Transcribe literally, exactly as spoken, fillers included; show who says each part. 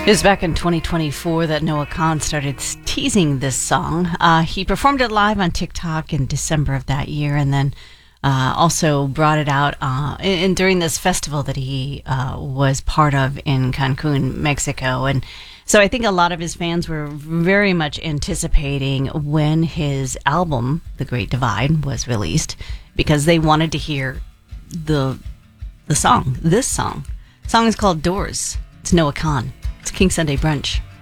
Speaker 1: It was back in twenty twenty-four that Noah Kahan started teasing this song. Uh, he performed it live on TikTok in December of that year, and then uh, also brought it out uh, in, during this festival that he uh, was part of in Cancun, Mexico. And so I think a lot of his fans were very much anticipating when his album, The Great Divide, was released, because they wanted to hear the the song, this song. The song is called Doors. It's Noah Kahan. It's King Sunday Brunch.